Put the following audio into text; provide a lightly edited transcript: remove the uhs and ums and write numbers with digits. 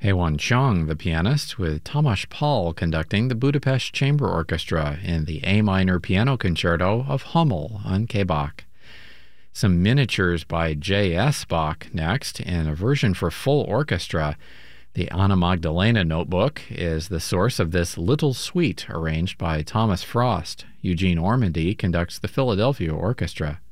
Haewon Chung, the pianist, with Tomasz Paul conducting the Budapest Chamber Orchestra in the A minor piano concerto of Hummel on K-Bach. Some miniatures by J.S. Bach next, in a version for full orchestra. The Anna Magdalena notebook is the source of this little suite arranged by Thomas Frost. Eugene Ormandy conducts the Philadelphia Orchestra.